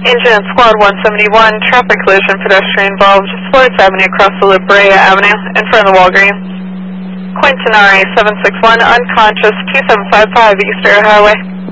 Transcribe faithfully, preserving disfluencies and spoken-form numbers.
Engine at Squad one seventy-one, traffic collision, pedestrian involved, Florence Avenue across the loop, Brea Avenue, in front of the Walgreens. Quintanari seven six one, unconscious, two seven five five East Air Highway.